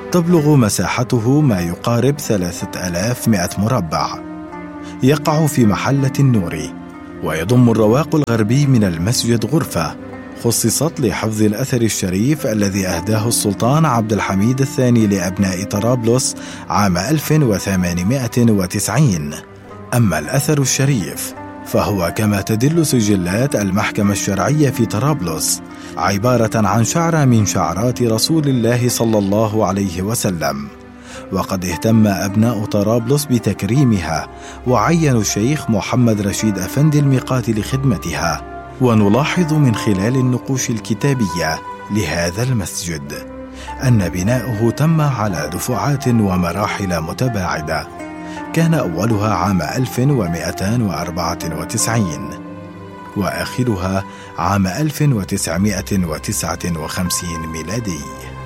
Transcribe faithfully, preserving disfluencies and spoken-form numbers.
تبلغ مساحته ما يقارب ثلاثة آلاف ومئة مربع. يقع في محلة النوري، ويضم الرواق الغربي من المسجد غرفة خصصت لحفظ الأثر الشريف الذي أهداه السلطان عبد الحميد الثاني لأبناء طرابلس عام ألف وثمانمئة وتسعين. أما الأثر الشريف فهو كما تدل سجلات المحكمة الشرعية في طرابلس عبارة عن شعرة من شعرات رسول الله صلى الله عليه وسلم، وقد اهتم أبناء طرابلس بتكريمها وعينوا الشيخ محمد رشيد أفندي الميقات لخدمتها. ونلاحظ من خلال النقوش الكتابية لهذا المسجد أن بناؤه تم على دفعات ومراحل متباعدة، كان أولها عام ألف ومئتين وأربعة وتسعين وآخرها عام ألف وتسعمئة وتسعة وخمسين ميلادي.